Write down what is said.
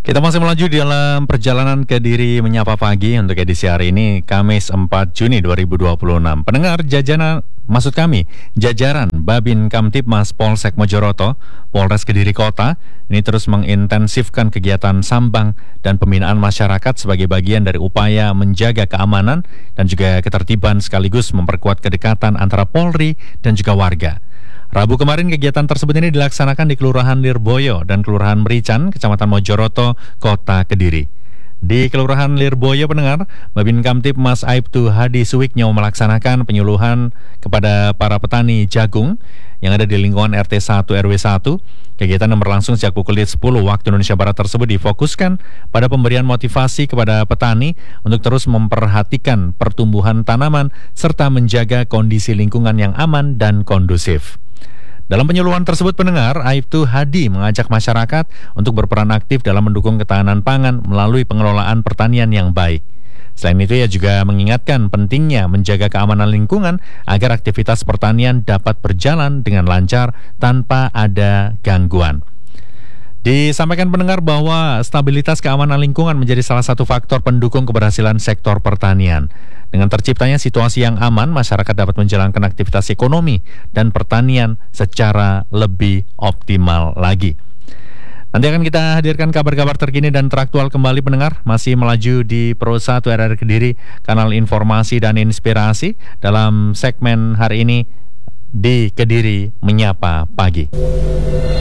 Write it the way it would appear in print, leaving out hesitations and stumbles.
Kita masih melaju dalam perjalanan Kediri Menyapa Pagi untuk edisi hari ini, Kamis 4 Juni 2026. Pendengar jajaran Babin Kamtibmas Polsek Mojoroto, Polres Kediri Kota, ini terus mengintensifkan kegiatan sambang dan pembinaan masyarakat sebagai bagian dari upaya menjaga keamanan dan juga ketertiban sekaligus memperkuat kedekatan antara Polri dan juga warga. Rabu kemarin kegiatan tersebut ini dilaksanakan di Kelurahan Lirboyo dan Kelurahan Merican, Kecamatan Mojoroto, Kota Kediri. Di Kelurahan Lirboyo, pendengar, Babin Kamtibmas Aibtu Hadi Suwiknyo melaksanakan penyuluhan kepada para petani jagung yang ada di lingkungan RT 1 RW 1. Kegiatan yang berlangsung sejak pukul 10 waktu Indonesia Barat tersebut difokuskan pada pemberian motivasi kepada petani untuk terus memperhatikan pertumbuhan tanaman serta menjaga kondisi lingkungan yang aman dan kondusif. Dalam penyuluhan tersebut, pendengar, Aibtu Hadi mengajak masyarakat untuk berperan aktif dalam mendukung ketahanan pangan melalui pengelolaan pertanian yang baik. Selain itu, ia juga mengingatkan pentingnya menjaga keamanan lingkungan agar aktivitas pertanian dapat berjalan dengan lancar tanpa ada gangguan. Disampaikan pendengar bahwa stabilitas keamanan lingkungan menjadi salah satu faktor pendukung keberhasilan sektor pertanian. Dengan terciptanya situasi yang aman, masyarakat dapat menjalankan aktivitas ekonomi dan pertanian secara lebih optimal lagi. Nanti akan kita hadirkan kabar-kabar terkini dan teraktual kembali, pendengar. Masih melaju di Pro 1 RRI Kediri, kanal informasi dan inspirasi dalam segmen hari ini di Kediri Menyapa Pagi.